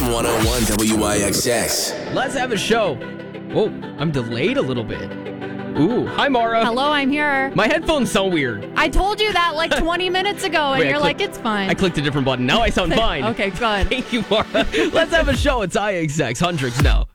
FM 101 WYXX. Let's have a show. Oh, I'm delayed a little bit. Ooh, hi, Mara. Hello, I'm here. My headphones sound weird. I told you that like 20 minutes ago, and Wait, you're like, it's fine. I clicked a different button. Now I sound fine. Okay, good. Thank you, Mara. Let's have a show. It's IXX. Hundreds now.